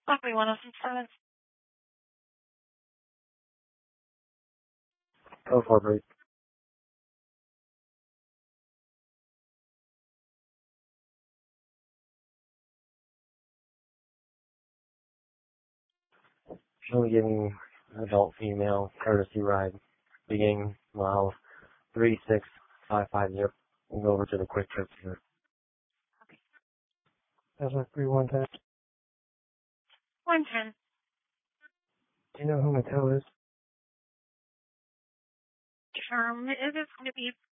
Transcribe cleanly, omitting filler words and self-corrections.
Luckily, 107. Go for break. She'll give me adult female courtesy ride beginning mile 36550. We'll go over to the quick trip here. Okay. That's like 3110. 110. Do you know who Mattel is? It is going to be